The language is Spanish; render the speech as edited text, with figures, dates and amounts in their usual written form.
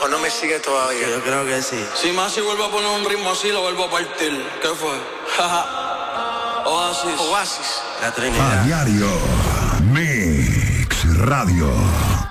no me sigue todavía. Yo creo que sí. Si Masi vuelve a poner un ritmo así, lo vuelvo a partir. ¿Qué fue? Oasis. Oasis. La Trinidad. A diario. Mix Radio.